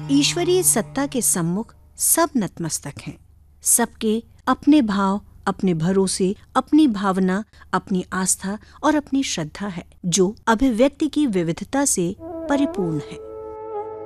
ईश्वरीय सत्ता के सम्मुख सब नतमस्तक हैं। सबके अपने भाव, अपने भरोसे, अपनी भावना, अपनी आस्था और अपनी श्रद्धा है, जो अभिव्यक्ति की विविधता से परिपूर्ण है।